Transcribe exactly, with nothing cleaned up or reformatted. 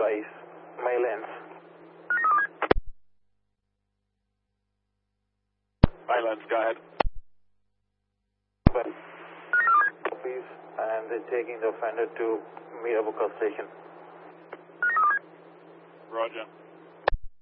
advise. My lens. My lens, go ahead. Well, please, and they're taking the offender to Mirabuka station. Roger.